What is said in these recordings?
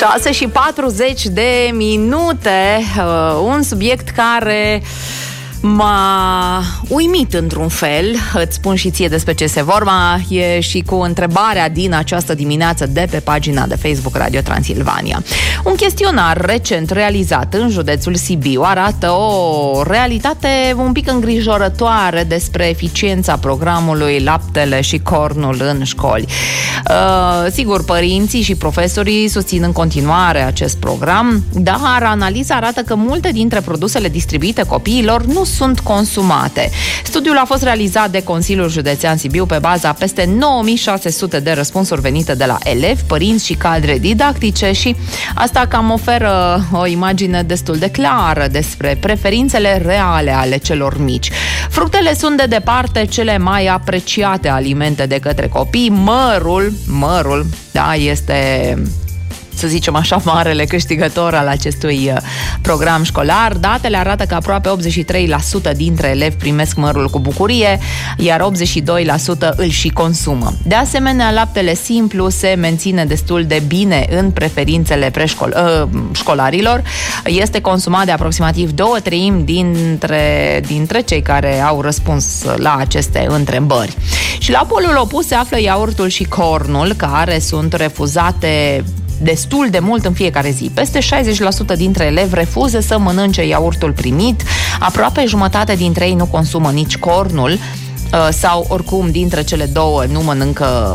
6:40, un subiect care m-a uimit într-un fel. Îți spun și ție despre ce se vorba. E și cu întrebarea din această dimineață de pe pagina de Facebook Radio Transilvania. Un chestionar recent realizat în județul Sibiu arată o realitate un pic îngrijorătoare despre eficiența programului Laptele și Cornul în școli. Sigur, părinții și profesorii susțin în continuare acest program, dar analiza arată că multe dintre produsele distribuite copiilor nu sunt consumate. Studiul a fost realizat de Consiliul Județean Sibiu pe baza peste 9600 de răspunsuri venite de la elevi, părinți și cadre didactice și asta cam oferă o imagine destul de clară despre preferințele reale ale celor mici. Fructele sunt de departe cele mai apreciate alimente de către copii. Mărul, da, este, să zicem așa, marele câștigător al acestui program școlar. Datele arată că aproape 83% dintre elevi primesc mărul cu bucurie, iar 82% îl și consumă. De asemenea, laptele simplu se menține destul de bine în preferințele școlarilor. Este consumat de aproximativ 2/3 dintre cei care au răspuns la aceste întrebări. Și la polul opus se află iaurtul și cornul, care sunt refuzate destul de mult în fiecare zi. Peste 60% dintre elevi refuză să mănânce iaurtul primit, aproape jumătate dintre ei nu consumă nici cornul sau oricum dintre cele două nu mănâncă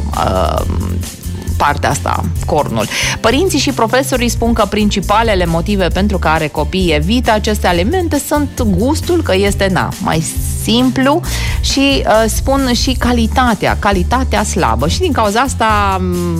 partea asta, cornul. Părinții și profesorii spun că principalele motive pentru care copiii evită aceste alimente sunt gustul, că este mai simplu și spun și calitatea slabă. Și din cauza asta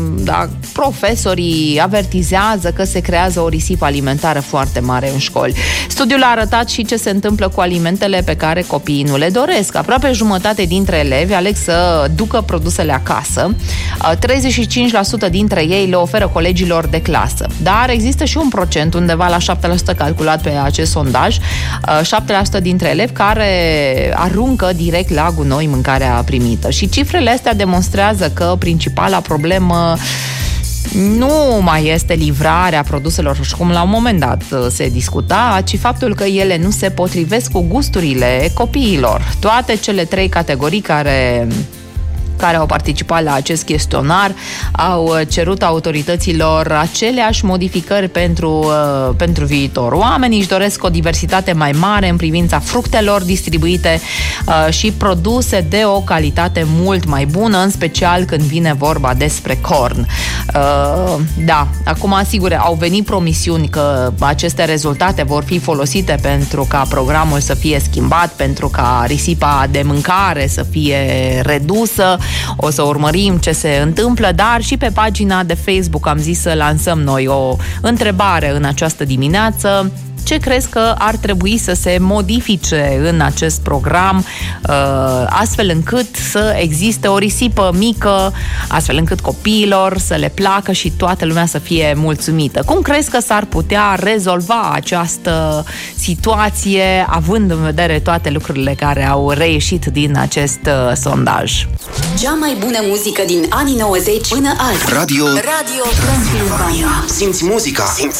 profesorii avertizează că se creează o risipă alimentară foarte mare în școli. Studiul a arătat și ce se întâmplă cu alimentele pe care copiii nu le doresc. Aproape jumătate dintre elevi aleg să ducă produsele acasă. 35% dintre ei le oferă colegilor de clasă. Dar există și un procent, undeva la 7% calculat pe acest sondaj, 7% dintre elevi care aruncă direct la gunoi mâncarea primită. Și cifrele astea demonstrează că principala problemă nu mai este livrarea produselor, așa cum la un moment dat se discuta, ci faptul că ele nu se potrivesc cu gusturile copiilor. Toate cele 3 categorii care au participat la acest chestionar au cerut autorităților aceleași modificări pentru viitor. Oamenii își doresc o diversitate mai mare în privința fructelor distribuite și produse de o calitate mult mai bună, în special când vine vorba despre corn. Acum, sigur, au venit promisiuni că aceste rezultate vor fi folosite pentru ca programul să fie schimbat, pentru ca risipa de mâncare să fie redusă. O să urmărim ce se întâmplă, dar și pe pagina de Facebook am zis să lansăm noi o întrebare în această dimineață. Ce crezi că ar trebui să se modifice în acest program astfel încât să existe o risipă mică, astfel încât copiilor să le placă și toată lumea să fie mulțumită? Cum crezi că s-ar putea rezolva această situație, având în vedere toate lucrurile care au reieșit din acest sondaj? Cea mai bună muzică din anii 90 până azi. Radio Transilvania. Simți muzica.